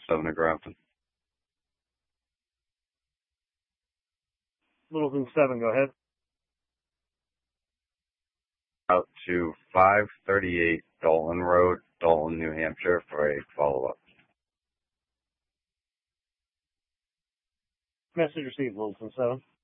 7 at Grafton. Littleton 7, go ahead. Out to 538 Dalton Road, Dalton, New Hampshire for a follow-up. Message received, Littleton 7.